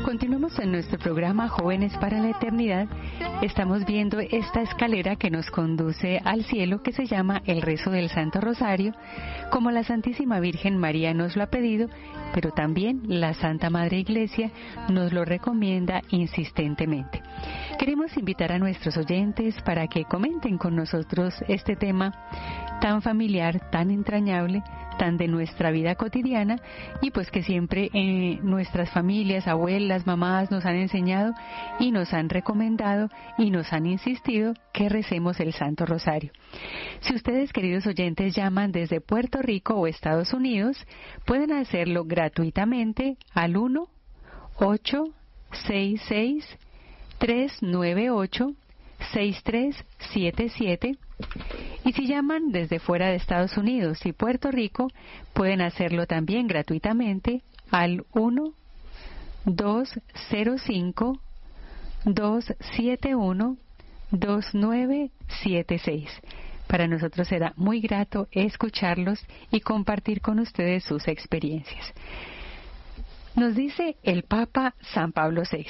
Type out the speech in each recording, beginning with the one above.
Continuamos en nuestro programa Jóvenes para la Eternidad. Estamos viendo esta escalera que nos conduce al cielo, que se llama el rezo del Santo Rosario, como la Santísima Virgen María nos lo ha pedido, pero también la Santa Madre Iglesia nos lo recomienda insistentemente. Queremos invitar a nuestros oyentes para que comenten con nosotros este tema tan familiar, tan entrañable, tan de nuestra vida cotidiana, y pues que siempre nuestras familias, abuelas, mamás nos han enseñado y nos han recomendado y nos han insistido que recemos el Santo Rosario. Si ustedes, queridos oyentes, llaman desde Puerto Rico o Estados Unidos, pueden hacerlo gratuitamente al 1-866-398-6377. Y si llaman desde fuera de Estados Unidos y Puerto Rico, pueden hacerlo también gratuitamente al 1-205-271-2976. Para nosotros será muy grato escucharlos y compartir con ustedes sus experiencias. Nos dice el Papa San Pablo VI.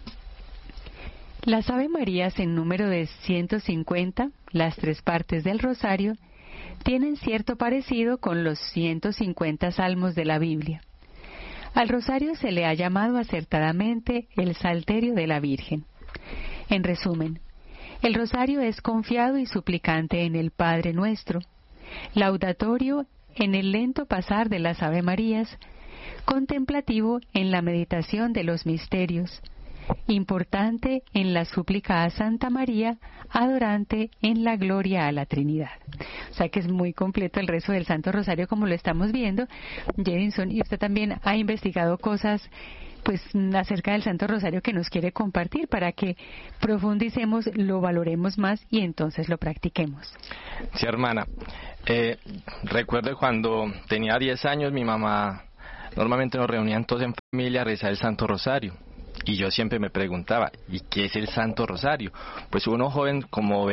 Las Ave Marías en número de 150, las tres partes del Rosario, tienen cierto parecido con los 150 salmos de la Biblia. Al Rosario se le ha llamado acertadamente el Salterio de la Virgen. En resumen, el Rosario es confiado y suplicante en el Padre Nuestro, laudatorio en el lento pasar de las Ave Marías, contemplativo en la meditación de los misterios, importante en la súplica a Santa María, adorante en la gloria a la Trinidad. O sea que es muy completo el rezo del Santo Rosario, como lo estamos viendo. Jedinson, y usted también ha investigado cosas pues acerca del Santo Rosario que nos quiere compartir para que profundicemos, lo valoremos más y entonces lo practiquemos. Sí, hermana. Recuerdo cuando tenía 10 años, mi mamá normalmente nos reunían todos en familia a rezar el Santo Rosario. Y yo siempre me preguntaba, ¿y qué es el Santo Rosario? Pues uno joven,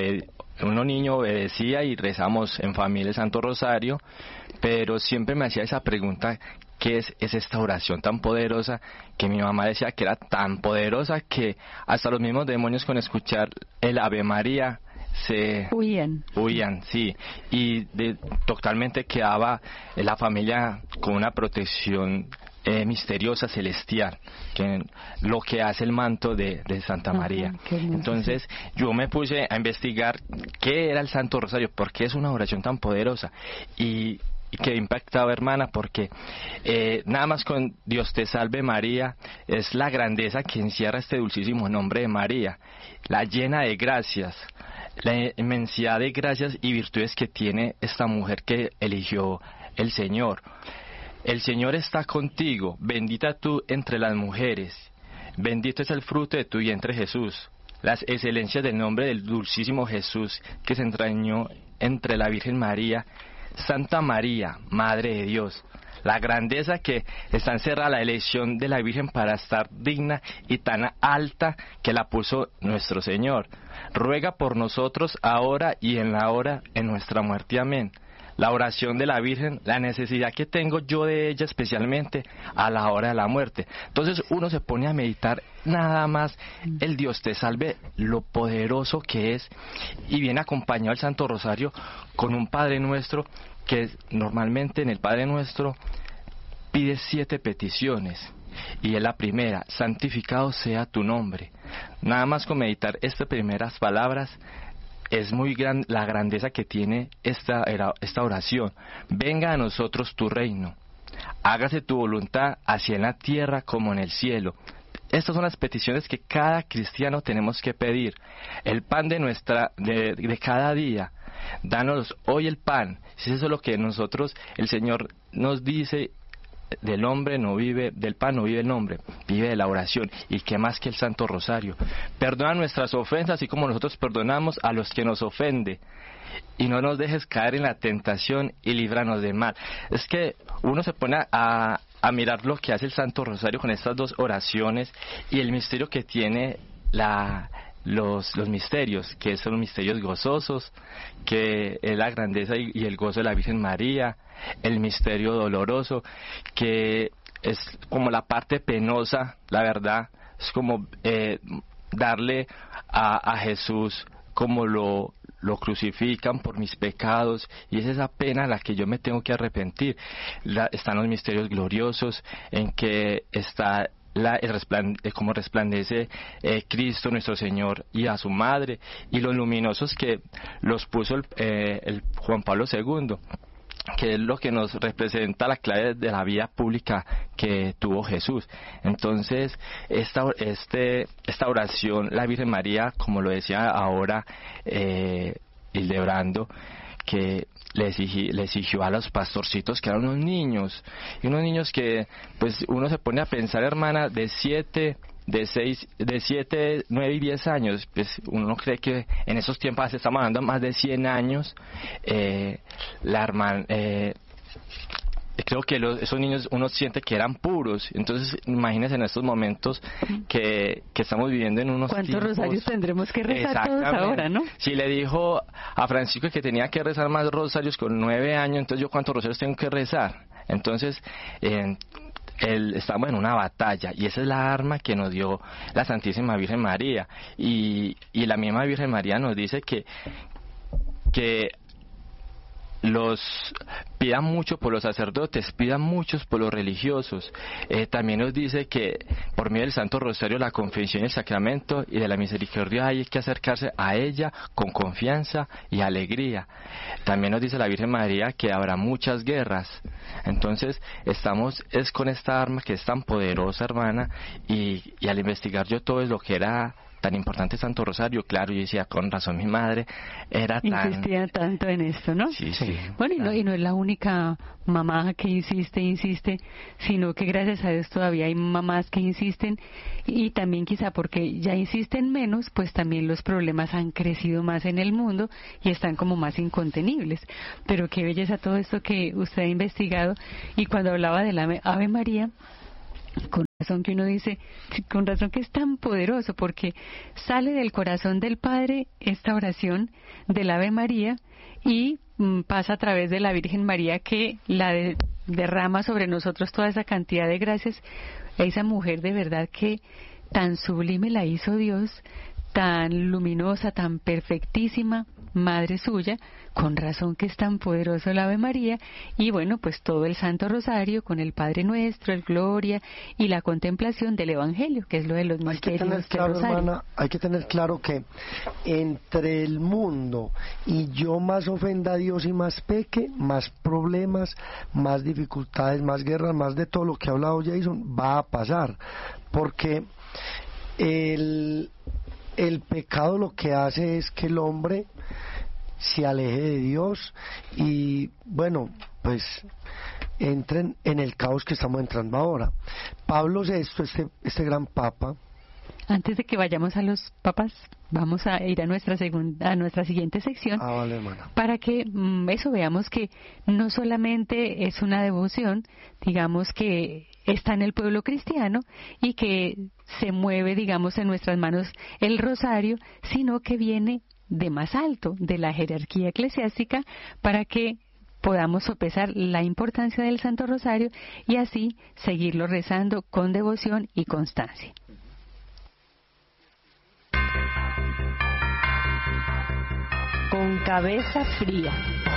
uno niño, obedecía y rezamos en familia el Santo Rosario, pero siempre me hacía esa pregunta, ¿qué es esta oración tan poderosa? Que mi mamá decía que era tan poderosa que hasta los mismos demonios, con escuchar el Ave María se huían, sí, y totalmente quedaba la familia con una protección misteriosa, celestial, que lo que hace el manto de Santa María. Entonces yo me puse a investigar qué era el Santo Rosario, por qué es una oración tan poderosa, y quedé impactado, hermana, porque nada más con Dios te salve María es la grandeza que encierra este dulcísimo nombre de María, la llena de gracias, la inmensidad de gracias y virtudes que tiene esta mujer que eligió el Señor. El Señor está contigo, bendita tú entre las mujeres, bendito es el fruto de tu vientre Jesús. Las excelencias del nombre del dulcísimo Jesús que se entrañó entre la Virgen María, Santa María, Madre de Dios. La grandeza que está encerrada la elección de la Virgen para estar digna y tan alta que la puso nuestro Señor. Ruega por nosotros ahora y en la hora de nuestra muerte. Amén. La oración de la Virgen, la necesidad que tengo yo de ella especialmente a la hora de la muerte. Entonces uno se pone a meditar nada más el Dios te salve, lo poderoso que es, y viene acompañado el Santo Rosario con un Padre Nuestro que normalmente en el Padre Nuestro pide 7 peticiones. Y es la primera, santificado sea tu nombre. Nada más con meditar estas primeras palabras, es muy gran la grandeza que tiene esta oración. Venga a nosotros tu reino, hágase tu voluntad así en la tierra como en el cielo. Estas son las peticiones que cada cristiano tenemos que pedir. El pan de cada día, danos hoy el pan. Si eso es lo que nosotros, el Señor nos dice, del pan no vive el hombre, vive de la oración. Y qué más que el Santo Rosario. Perdona nuestras ofensas así como nosotros perdonamos a los que nos ofenden, y no nos dejes caer en la tentación y líbranos del mal. Es que uno se pone a mirar lo que hace el Santo Rosario con estas dos oraciones y el misterio que tiene los misterios, que son misterios gozosos, que es la grandeza y el gozo de la Virgen María, el misterio doloroso, que es como la parte penosa, la verdad, es como darle a Jesús como lo crucifican por mis pecados, y es esa pena a la que yo me tengo que arrepentir. Están los misterios gloriosos en que está como resplandece Cristo nuestro Señor y a su madre, y los luminosos que los puso el Juan Pablo II, que es lo que nos representa la clave de la vida pública que tuvo Jesús. Entonces, esta oración, la Virgen María, como lo decía ahora Hildebrando, que le exigió a los pastorcitos, que eran unos niños que, pues, uno se pone a pensar, hermana, de 7, 9 y 10 años, pues uno cree que en esos tiempos, estamos hablando de más de 100 años, la hermana, creo que esos niños uno siente que eran puros. Entonces imagínense en estos momentos que estamos viviendo en unos ¿cuántos tiempos, rosarios tendremos que rezar todos ahora, no? Si le dijo a Francisco que tenía que rezar más rosarios con 9 años, entonces yo cuántos rosarios tengo que rezar. Entonces estamos en una batalla, y esa es la arma que nos dio la Santísima Virgen María, y la misma Virgen María nos dice que los pidan mucho por los sacerdotes, pidan muchos por los religiosos. También nos dice que por medio del Santo Rosario, la confesión y el sacramento y de la misericordia hay que acercarse a ella con confianza y alegría. También nos dice la Virgen María que habrá muchas guerras. Entonces estamos con esta arma que es tan poderosa, hermana, y al investigar yo todo lo que era tan importante Santo Rosario, claro, yo decía, con razón mi madre era insistía tanto en esto, ¿no? Sí. Bueno, y no es la única mamá que insiste, sino que gracias a Dios todavía hay mamás que insisten, y también quizá porque ya insisten menos, pues también los problemas han crecido más en el mundo y están como más incontenibles. Pero qué belleza todo esto que usted ha investigado, y cuando hablaba de la Ave María, con razón que uno dice, con razón que es tan poderoso, porque sale del corazón del Padre esta oración del Ave María, y pasa a través de la Virgen María, que la derrama sobre nosotros toda esa cantidad de gracias. Esa mujer de verdad que tan sublime la hizo Dios, tan luminosa, tan perfectísima, madre suya, con razón que es tan poderoso el Ave María, y bueno, pues todo el Santo Rosario con el Padre Nuestro, el Gloria y la contemplación del Evangelio, que es lo de los misterios del Rosario. Hermana, hay que tener claro que entre el mundo y yo más ofenda a Dios y más peque, más problemas, más dificultades, más guerras, más de todo lo que ha hablado Jason va a pasar, porque el pecado lo que hace es que el hombre se aleje de Dios y, bueno, pues entren en el caos que estamos entrando ahora. Pablo VI, este gran papa. Antes de que vayamos a los papas, vamos a ir a nuestra siguiente sección, Vale, hermana, para que eso veamos que no solamente es una devoción, digamos, que está en el pueblo cristiano y que se mueve, digamos, en nuestras manos el rosario, sino que viene de más alto, de la jerarquía eclesiástica, para que podamos sopesar la importancia del Santo Rosario y así seguirlo rezando con devoción y constancia. Con cabeza fría.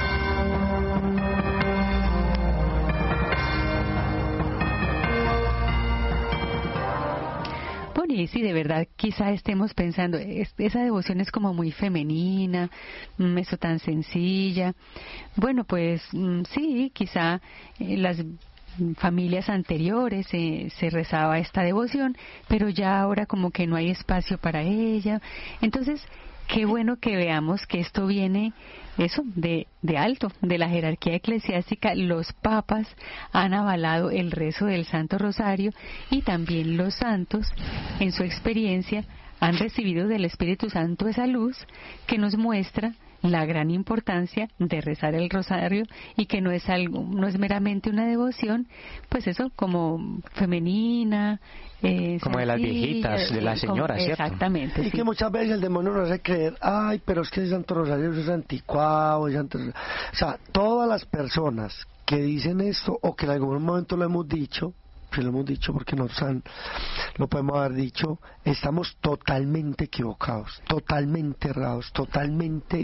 Bueno, y sí, de verdad, quizá estemos pensando, esa devoción es como muy femenina, eso tan sencilla. Bueno, pues sí, quizá las familias anteriores se rezaba esta devoción, pero ya ahora como que no hay espacio para ella. Entonces, qué bueno que veamos que esto viene eso de alto, de la jerarquía eclesiástica. Los papas han avalado el rezo del Santo Rosario, y también los santos en su experiencia han recibido del Espíritu Santo esa luz que nos muestra la gran importancia de rezar el rosario, y que no es meramente una devoción, pues eso, como femenina, como de las viejitas, de las señoras, ¿cierto? Exactamente. Y sí. que muchas veces el demonio nos hace creer, ay, pero es que el Santo Rosario es anticuado, o sea, todas las personas que dicen esto, o que en algún momento lo hemos dicho, si lo hemos dicho porque lo podemos haber dicho, estamos totalmente equivocados, totalmente errados, totalmente...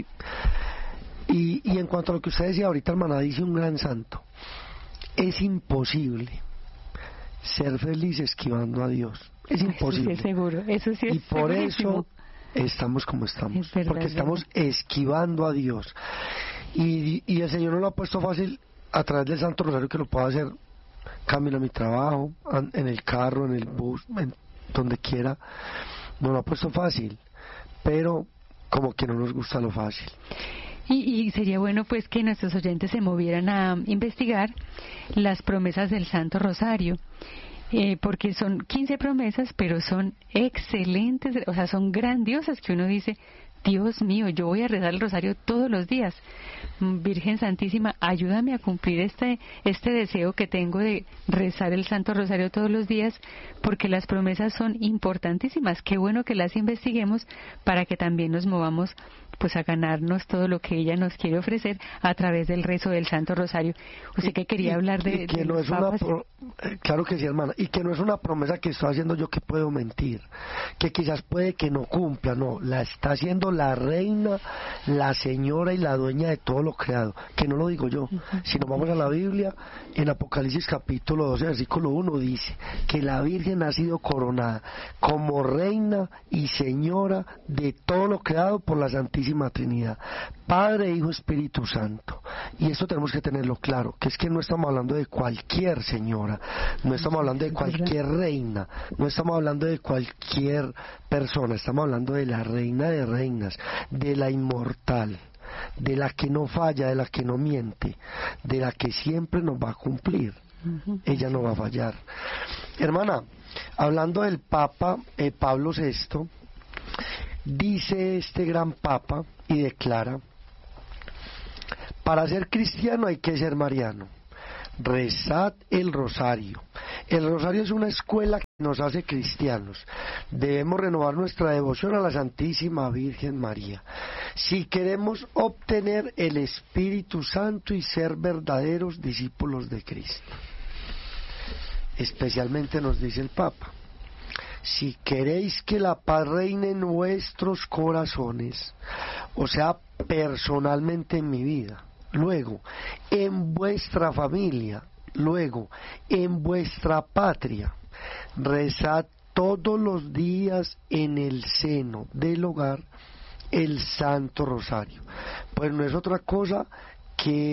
Y en cuanto a lo que usted decía ahorita, hermana, dice un gran santo, es imposible ser feliz esquivando a Dios, es imposible. Eso sí es seguro, eso sí es y por segurísimo. eso estamos como estamos, Verdad, porque estamos esquivando a Dios. Y el Señor nos lo ha puesto fácil a través del Santo Rosario, que lo puedo hacer camino a mi trabajo, en el carro, en el bus, donde quiera. Nos lo ha puesto fácil, pero como que no nos gusta lo fácil. Y sería bueno pues que nuestros oyentes se movieran a investigar las promesas del Santo Rosario, porque son 15 promesas, pero son excelentes, o sea, son grandiosas, que uno dice, Dios mío, yo voy a rezar el rosario todos los días. Virgen Santísima, ayúdame a cumplir este deseo que tengo de rezar el Santo Rosario todos los días, porque las promesas son importantísimas. Qué bueno que las investiguemos para que también nos movamos pues a ganarnos todo lo que ella nos quiere ofrecer a través del rezo del Santo Rosario. Usted que quería hablar de que no es claro que sí, hermana, y que no es una promesa que estoy haciendo yo que puedo mentir, que quizás puede que no cumpla, no, la está haciendo la reina, la señora y la dueña de todo lo creado, que no lo digo yo. Si nos vamos a la Biblia, en Apocalipsis capítulo 12, versículo 1 dice que la Virgen ha sido coronada como reina y señora de todo lo creado por la Santísima Trinidad, Padre, Hijo, Espíritu Santo. Y esto tenemos que tenerlo claro, que es que no estamos hablando de cualquier señora, no estamos hablando de cualquier reina, no estamos hablando de cualquier persona, estamos hablando de la reina de reinas, de la inmortal, de la que no falla, de la que no miente, de la que siempre nos va a cumplir. Ella no va a fallar. Hermana, hablando del Papa Pablo VI, dice este gran Papa y declara: para ser cristiano hay que ser mariano. Rezad el rosario. El rosario es una escuela que nos hace cristianos. Debemos renovar nuestra devoción a la Santísima Virgen María si queremos obtener el Espíritu Santo y ser verdaderos discípulos de Cristo. Especialmente nos dice el Papa: si queréis que la paz reine en vuestros corazones, o sea, personalmente en mi vida, luego en vuestra familia, luego en vuestra patria, rezad todos los días en el seno del hogar el Santo Rosario. Pues no es otra cosa que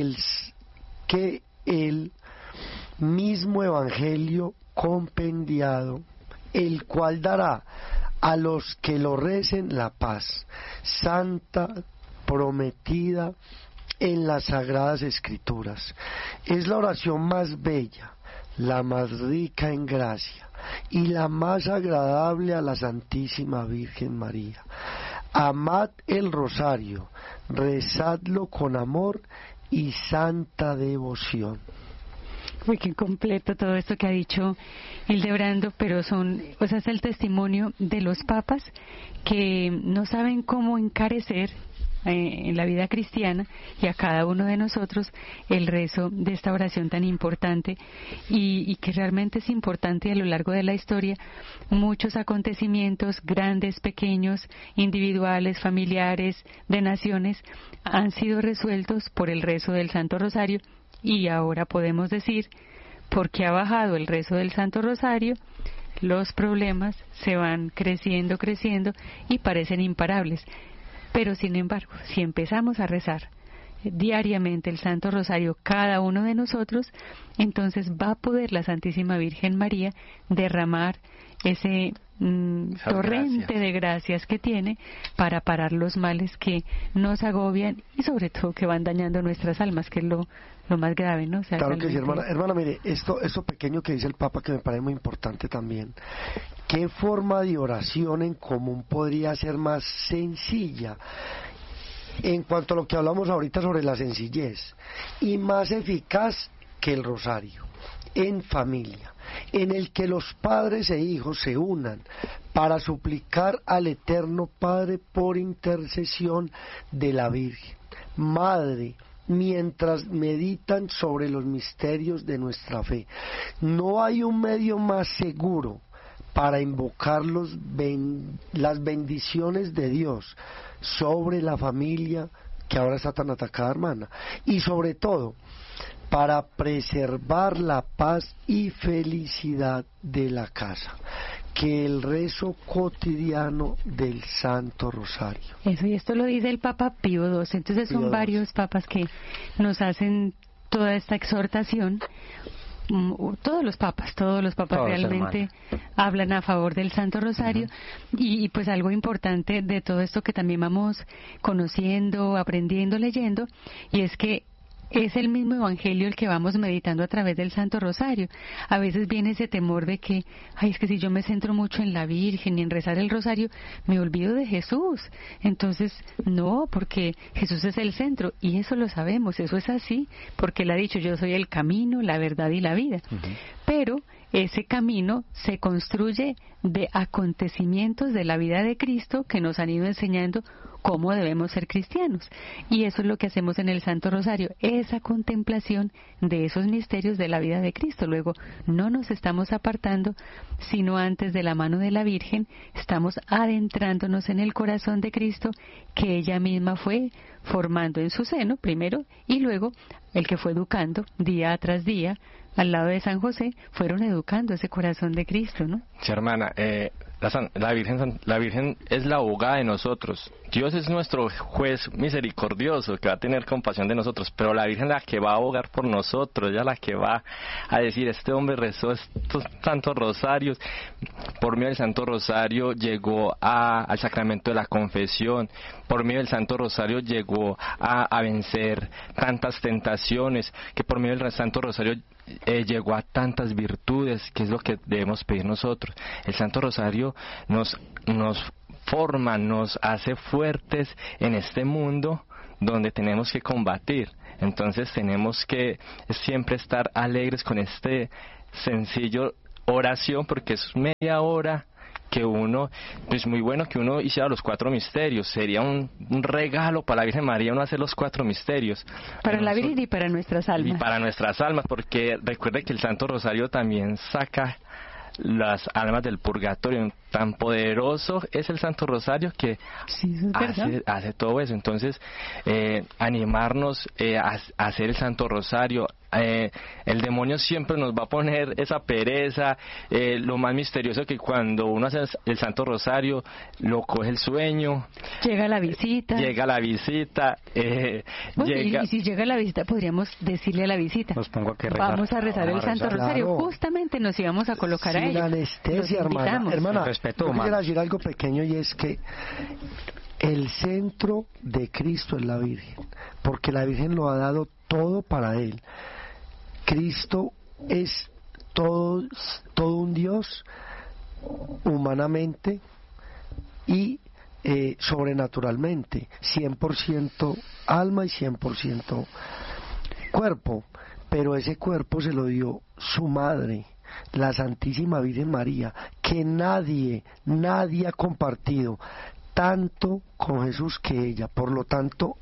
el mismo Evangelio compendiado, el cual dará a los que lo recen la paz santa prometida en las Sagradas Escrituras. Es la oración más bella, la más rica en gracia y la más agradable a la Santísima Virgen María. Amad el rosario, rezadlo con amor y santa devoción. Uy, qué completo todo esto que ha dicho Hildebrando, pero es el testimonio de los papas que no saben cómo encarecer en la vida cristiana y a cada uno de nosotros el rezo de esta oración tan importante y que realmente es importante. A lo largo de la historia muchos acontecimientos grandes, pequeños, individuales, familiares, de naciones han sido resueltos por el rezo del Santo Rosario, y ahora podemos decir, porque ha bajado el rezo del Santo Rosario, los problemas se van creciendo y parecen imparables. Pero sin embargo, si empezamos a rezar diariamente el Santo Rosario cada uno de nosotros, entonces va a poder la Santísima Virgen María derramar ese torrente de gracias que tiene para parar los males que nos agobian y sobre todo que van dañando nuestras almas, que es lo más grave, ¿no? O sea, claro que sí, hermana, mire, esto pequeño que dice el Papa, que me parece muy importante también. ¿Qué forma de oración en común podría ser más sencilla? En cuanto a lo que hablamos ahorita sobre la sencillez, y más eficaz que el rosario, en familia, en el que los padres e hijos se unan para suplicar al Eterno Padre por intercesión de la Virgen, Madre mientras meditan sobre los misterios de nuestra fe. No hay un medio más seguro para invocar las bendiciones de Dios sobre la familia que ahora está tan atacada, hermana, y sobre todo para preservar la paz y felicidad de la casa, que el rezo cotidiano del Santo Rosario. Eso, y esto lo dice el Papa Pío XII, entonces son varios papas que nos hacen toda esta exhortación. Todos los papas todos, realmente hablan a favor del Santo Rosario. Y pues algo importante de todo esto que también vamos conociendo, aprendiendo, leyendo, y es que es el mismo Evangelio el que vamos meditando a través del Santo Rosario. A veces viene ese temor de que, es que si yo me centro mucho en la Virgen y en rezar el Rosario, me olvido de Jesús. Entonces, no, porque Jesús es el centro, y eso lo sabemos, eso es así, porque Él ha dicho, yo soy el camino, la verdad y la vida. Pero ese camino se construye de acontecimientos de la vida de Cristo que nos han ido enseñando cómo debemos ser cristianos. Y eso es lo que hacemos en el Santo Rosario, esa contemplación de esos misterios de la vida de Cristo. Luego, no nos estamos apartando, sino antes de la mano de la Virgen, estamos adentrándonos en el corazón de Cristo, que ella misma fue formando en su seno, primero, y luego el que fue educando día tras día, al lado de San José, fueron educando ese corazón de Cristo, ¿no? Sí, hermana, la Virgen es la abogada de nosotros. Dios es nuestro juez misericordioso que va a tener compasión de nosotros, pero la Virgen es la que va a abogar por nosotros, ella es la que va a decir, este hombre rezó estos tantos rosarios, por medio del Santo Rosario llegó al sacramento de la confesión, por medio del Santo Rosario llegó a vencer tantas tentaciones, que por medio del Santo Rosario llegó a tantas virtudes, que es lo que debemos pedir nosotros. El Santo Rosario nos forma, nos hace fuertes en este mundo donde tenemos que combatir. Entonces tenemos que siempre estar alegres con este sencillo oración, porque es media hora que uno, pues muy bueno que uno hiciera los 4 misterios, sería un regalo para la Virgen María uno hacer los 4 misterios. Para la Virgen y para nuestras almas. Y para nuestras almas, porque recuerde que el Santo Rosario también saca las almas del purgatorio. Tan poderoso es el Santo Rosario que hace todo eso. Entonces, animarnos a hacer el Santo Rosario. El demonio siempre nos va a poner esa pereza, lo más misterioso que cuando uno hace el Santo Rosario lo coge el sueño, llega la visita, y si llega la visita podríamos decirle a la visita, vamos a rezar el Santo Rosario, justamente nos íbamos a colocar a ello. Sin anestesia, hermana, yo quisiera decir algo pequeño, y es que el centro de Cristo es la Virgen, porque la Virgen lo ha dado todo para Él. Cristo es todo un Dios humanamente y sobrenaturalmente, 100% alma y 100% cuerpo, pero ese cuerpo se lo dio su madre, la Santísima Virgen María, que nadie ha compartido tanto con Jesús que ella. Por lo tanto,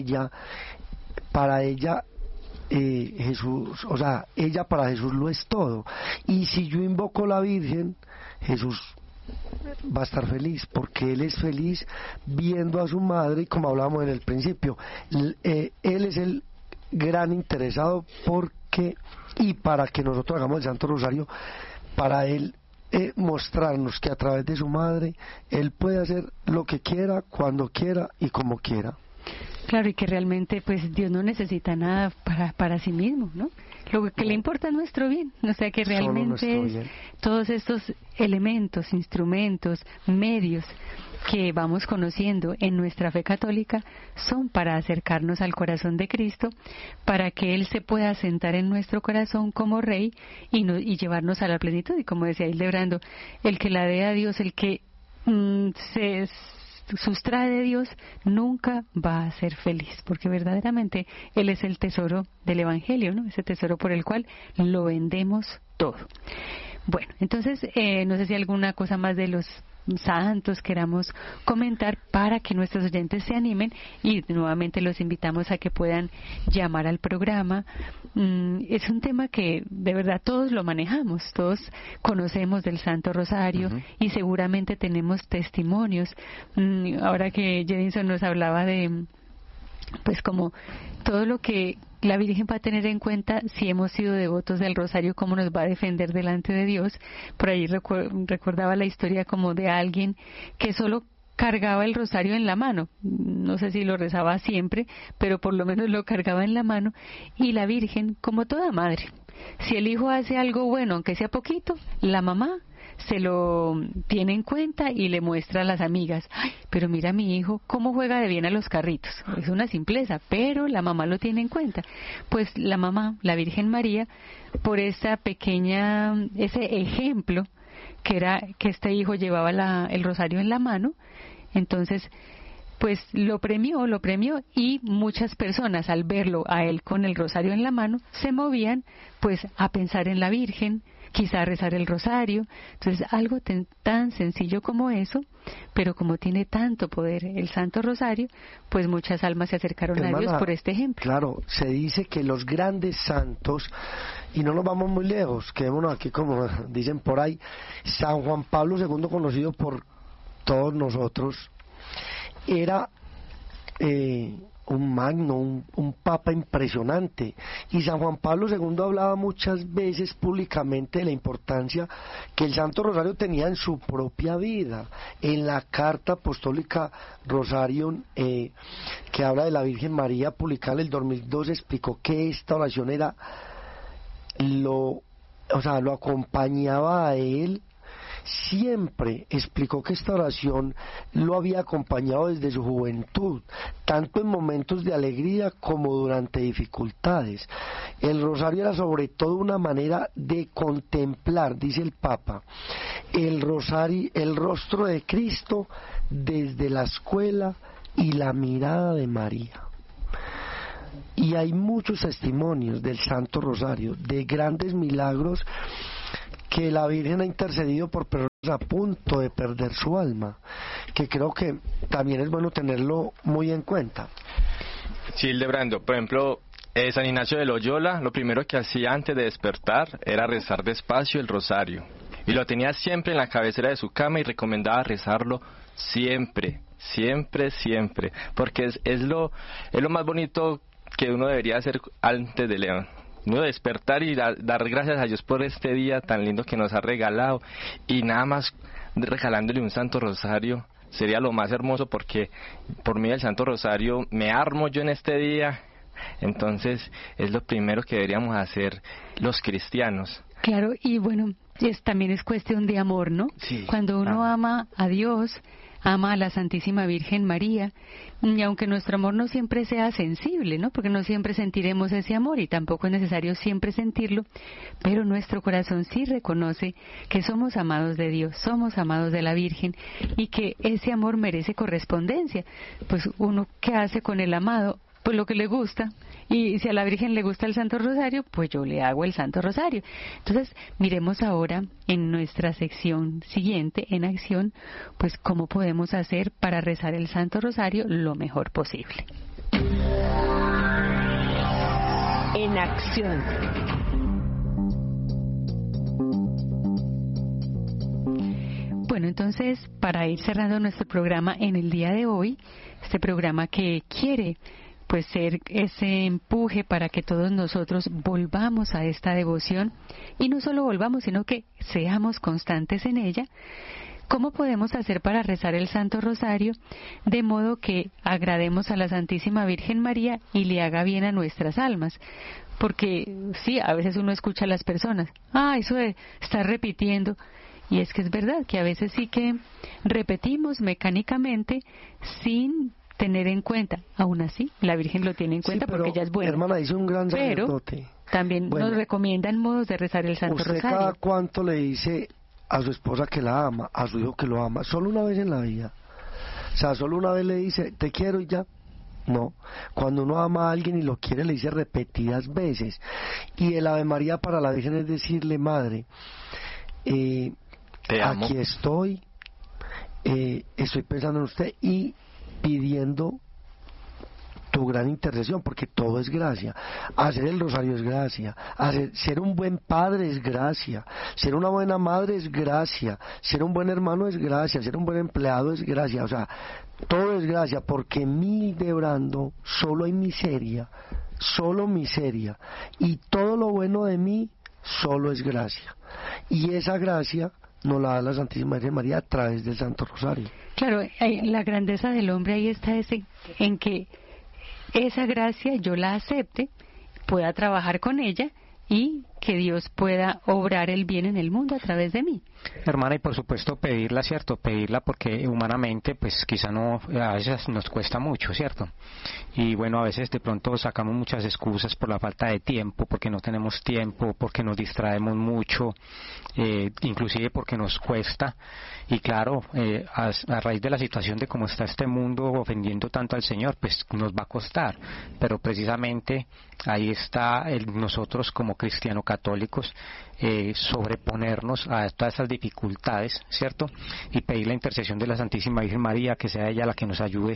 para ella Jesús, ella para Jesús lo es todo. Y si yo invoco a la Virgen, Jesús va a estar feliz, porque Él es feliz viendo a su madre, y como hablábamos en el principio, Él es el gran interesado y para que nosotros hagamos el Santo Rosario, para Él mostrarnos que a través de su madre Él puede hacer lo que quiera, cuando quiera y como quiera. Claro, y que realmente pues Dios no necesita nada para sí mismo, ¿no? Lo que le importa es nuestro bien, o sea que realmente todos estos elementos, instrumentos, medios que vamos conociendo en nuestra fe católica son para acercarnos al corazón de Cristo, para que Él se pueda sentar en nuestro corazón como Rey y llevarnos a la plenitud. Y como decía Hildebrando, el que la dé a Dios, el que se sustrae de Dios, nunca va a ser feliz, porque verdaderamente Él es el tesoro del Evangelio, ¿no? Ese tesoro por el cual lo vendemos todo. Bueno, entonces, no sé si alguna cosa más de los santos queramos comentar para que nuestros oyentes se animen, y nuevamente los invitamos a que puedan llamar al programa. Es un tema que de verdad todos lo manejamos, todos conocemos del Santo Rosario y seguramente tenemos testimonios. Ahora que Jedinson nos hablaba de pues como todo lo que la Virgen va a tener en cuenta si hemos sido devotos del Rosario, cómo nos va a defender delante de Dios. Por ahí recordaba la historia como de alguien que solo cargaba el rosario en la mano, no sé si lo rezaba siempre, pero por lo menos lo cargaba en la mano, y la Virgen, como toda madre, si el hijo hace algo bueno, aunque sea poquito, la mamá se lo tiene en cuenta y le muestra a las amigas: ay, pero mira mi hijo cómo juega de bien a los carritos. Es una simpleza, pero la mamá lo tiene en cuenta. Pues la mamá, la Virgen María, por ese ejemplo que era que este hijo llevaba el rosario en la mano, entonces pues lo premió, y muchas personas al verlo a él con el rosario en la mano se movían pues a pensar en la Virgen, quizá rezar el rosario. Entonces algo tan sencillo como eso, pero como tiene tanto poder el Santo Rosario, pues muchas almas se acercaron a Dios por este ejemplo. Claro, se dice que los grandes santos, y no nos vamos muy lejos, quedémonos aquí como dicen por ahí, San Juan Pablo II, conocido por todos nosotros, era un magno, un papa impresionante, y San Juan Pablo II hablaba muchas veces públicamente de la importancia que el Santo Rosario tenía en su propia vida. En la carta apostólica Rosarium, que habla de la Virgen María, publicada en el 2012, explicó que esta oración era lo acompañaba a él siempre. Explicó que esta oración lo había acompañado desde su juventud, tanto en momentos de alegría como durante dificultades. El rosario era sobre todo una manera de contemplar, dice el Papa, el rostro de Cristo desde la escuela y la mirada de María. Y hay muchos testimonios del Santo Rosario, de grandes milagros que la Virgen ha intercedido por personas a punto de perder su alma, que creo que también es bueno tenerlo muy en cuenta. Sí, Hildebrando, por ejemplo, San Ignacio de Loyola, lo primero que hacía antes de despertar era rezar despacio el rosario, y lo tenía siempre en la cabecera de su cama y recomendaba rezarlo siempre, porque es lo más bonito que uno debería hacer antes de leer. Uno despertar y dar gracias a Dios por este día tan lindo que nos ha regalado, y nada más regalándole un Santo Rosario sería lo más hermoso, porque por medio del Santo Rosario me armo yo en este día. Entonces es lo primero que deberíamos hacer los cristianos. Claro, y bueno, también es cuestión de amor, ¿no? Sí. Cuando uno ama a Dios, ama a la Santísima Virgen María, y aunque nuestro amor no siempre sea sensible, ¿no? Porque no siempre sentiremos ese amor y tampoco es necesario siempre sentirlo, pero nuestro corazón sí reconoce que somos amados de Dios, somos amados de la Virgen, y que ese amor merece correspondencia. Pues uno, ¿qué hace con el amado? Pues lo que le gusta, y si a la Virgen le gusta el Santo Rosario, pues yo le hago el Santo Rosario. Entonces, miremos ahora en nuestra sección siguiente, en acción, pues cómo podemos hacer para rezar el Santo Rosario lo mejor posible. En acción. Bueno, entonces, para ir cerrando nuestro programa en el día de hoy, este programa que quiere pues ser ese empuje para que todos nosotros volvamos a esta devoción, y no solo volvamos, sino que seamos constantes en ella. ¿Cómo podemos hacer para rezar el Santo Rosario de modo que agrademos a la Santísima Virgen María y le haga bien a nuestras almas? Porque sí, a veces uno escucha a las personas: eso de estar repitiendo. Y es que es verdad que a veces sí que repetimos mecánicamente sin tener en cuenta. Aún así, la Virgen lo tiene en cuenta, sí, porque ella es buena. Hermana, dice un gran sacerdote. Pero también nos recomiendan modos de rezar el Santo Rosario. ¿Usted cada cuánto le dice a su esposa que la ama, a su hijo que lo ama? Solo una vez en la vida. O sea, solo una vez le dice, te quiero y ya. No, cuando uno ama a alguien y lo quiere, le dice repetidas veces. Y el Ave María para la Virgen es decirle: Madre, te amo. Aquí estoy, estoy pensando en usted y pidiendo tu gran intercesión, porque todo es gracia. Hacer el rosario es gracia, ser un buen padre es gracia, ser una buena madre es gracia, ser un buen hermano es gracia, ser un buen empleado es gracia, o sea, todo es gracia, porque en mi Hildebrando solo hay miseria, y todo lo bueno de mí solo es gracia, y esa gracia nos la da la Santísima Virgen María a través del Santo Rosario. Claro, la grandeza del hombre ahí está en que esa gracia yo la acepte, pueda trabajar con ella y que Dios pueda obrar el bien en el mundo a través de mí. Hermana, y por supuesto pedirla, ¿cierto? Pedirla porque humanamente pues quizá no, a veces nos cuesta mucho, ¿cierto? Y bueno, a veces de pronto sacamos muchas excusas por la falta de tiempo, porque no tenemos tiempo, porque nos distraemos mucho, inclusive porque nos cuesta. Y claro, a raíz de la situación de cómo está este mundo ofendiendo tanto al Señor, pues nos va a costar. Pero precisamente ahí está nosotros como cristianos católicos, sobreponernos a todas esas dificultades, ¿cierto? Y pedir la intercesión de la Santísima Virgen María, que sea ella la que nos ayude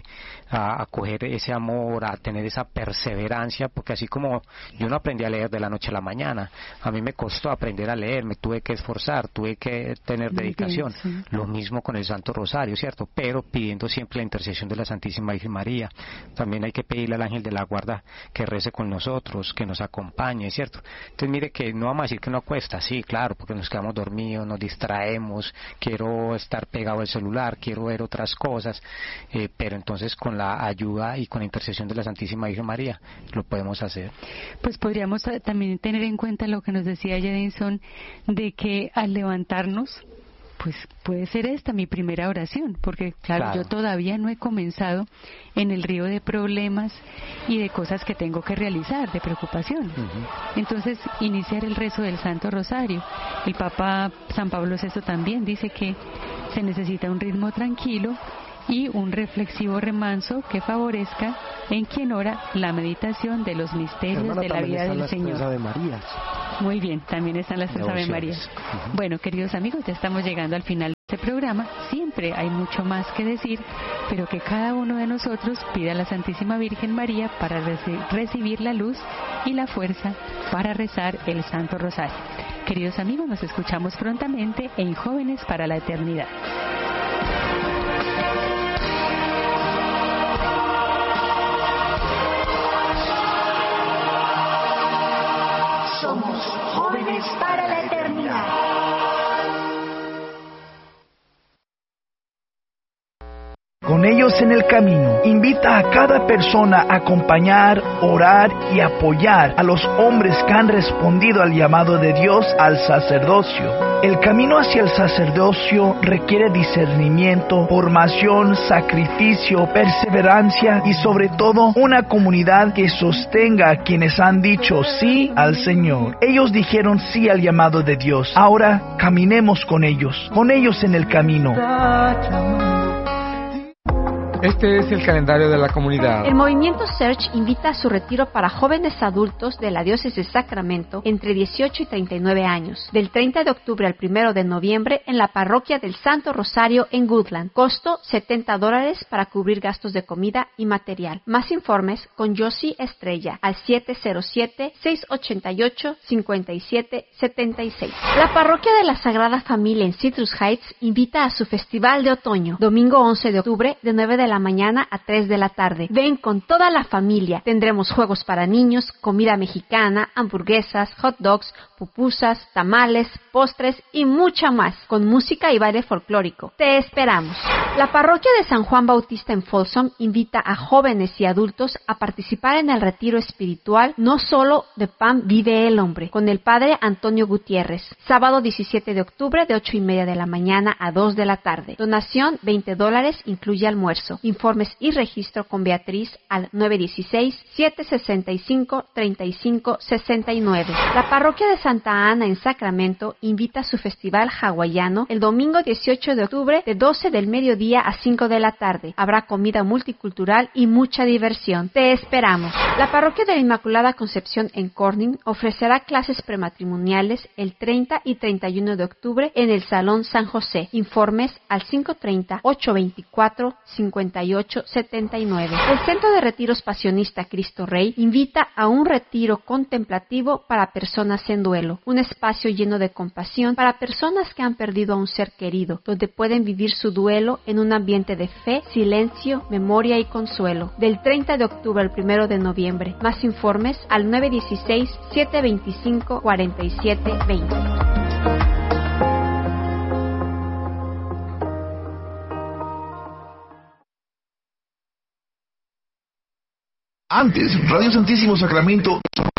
a coger ese amor, a tener esa perseverancia, porque así como yo no aprendí a leer de la noche a la mañana, a mí me costó aprender a leer, me tuve que esforzar, tuve que tener dedicación. Sí. Lo mismo con el Santo Rosario, ¿cierto? Pero pidiendo siempre la intercesión de la Santísima Virgen María. También hay que pedirle al ángel de la guarda que rece con nosotros, que nos acompañe, ¿cierto? Entonces mire que no vamos a decir que no cuesta, sí, claro, porque nos quedamos dormidos, nos distraemos, quiero estar pegado al celular, quiero ver otras cosas, pero entonces con la ayuda y con la intercesión de la Santísima Virgen María lo podemos hacer. Pues podríamos también tener en cuenta lo que nos decía Jedinson, de que al levantarnos, pues puede ser esta mi primera oración, porque claro, yo todavía no he comenzado en el río de problemas y de cosas que tengo que realizar, de preocupaciones. Entonces, iniciar el rezo del Santo Rosario. El Papa San Pablo VI también dice que se necesita un ritmo tranquilo y un reflexivo remanso que favorezca en quien ora la meditación de los misterios de la vida del Señor. Muy bien, también están las tres Ave Marías. Bueno, queridos amigos, ya estamos llegando al final de este programa. Siempre hay mucho más que decir, pero que cada uno de nosotros pida a la Santísima Virgen María para recibir la luz y la fuerza para rezar el Santo Rosario. Queridos amigos, nos escuchamos prontamente en Jóvenes para la Eternidad. Somos Jóvenes para la Eternidad. Con ellos en el camino, invita a cada persona a acompañar, orar y apoyar a los hombres que han respondido al llamado de Dios al sacerdocio. El camino hacia el sacerdocio requiere discernimiento, formación, sacrificio, perseverancia y sobre todo una comunidad que sostenga a quienes han dicho sí al Señor. Ellos dijeron sí al llamado de Dios. Ahora caminemos con ellos en el camino. Este es el calendario de la comunidad. El Movimiento Search invita a su retiro para jóvenes adultos de la Diócesis de Sacramento entre 18 y 39 años, del 30 de octubre al 1 de noviembre en la parroquia del Santo Rosario en Woodland. Costo $70 para cubrir gastos de comida y material. Más informes con Josie Estrella al 707-688-5776. La parroquia de la Sagrada Familia en Citrus Heights invita a su festival de otoño, domingo 11 de octubre de 9 de la mañana a 3 de la tarde. Ven con toda la familia. Tendremos juegos para niños, comida mexicana, hamburguesas, hot dogs, pupusas, tamales, postres y mucha más, con música y baile folclórico. Te esperamos. La parroquia de San Juan Bautista en Folsom invita a jóvenes y adultos a participar en el retiro espiritual No Solo de Pan Vive el Hombre, con el Padre Antonio Gutiérrez, sábado 17 de octubre de 8:30 de la mañana a 2 de la tarde. Donación $20, incluye almuerzo. Informes y registro con Beatriz al 916-765-3569. La parroquia de Santa Ana en Sacramento invita a su festival hawaiano el domingo 18 de octubre de 12 del mediodía a 5 de la tarde. Habrá comida multicultural y mucha diversión. Te esperamos. La parroquia de la Inmaculada Concepción en Corning ofrecerá clases prematrimoniales el 30 y 31 de octubre en el Salón San José. Informes al 530-824-5879. El Centro de Retiros Pasionista Cristo Rey invita a un retiro contemplativo para personas en duelo, un espacio lleno de compasión para personas que han perdido a un ser querido, donde pueden vivir su duelo en un ambiente de fe, silencio, memoria y consuelo. Del 30 de octubre al 1 de noviembre. Más informes al 916-725-4720. Antes, Radio Santísimo Sacramento